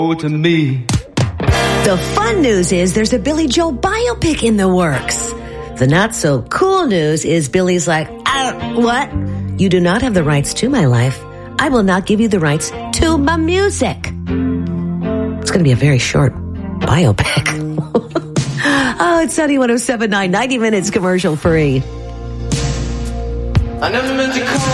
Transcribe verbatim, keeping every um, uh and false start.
to me. The fun news is there's a Billy Joel biopic in the works. The not so cool news is Billy's like, uh, what? You do not have the rights to my life. I will not give you the rights to my music. It's going to be a very short biopic. Oh, it's Sunny one oh seven point nine, ninety minutes commercial free. I never meant to call.